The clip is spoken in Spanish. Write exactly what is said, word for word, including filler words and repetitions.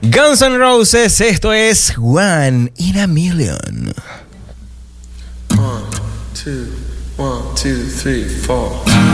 Guns N' Roses, esto es One in a Million. One, two, one, two, three, four.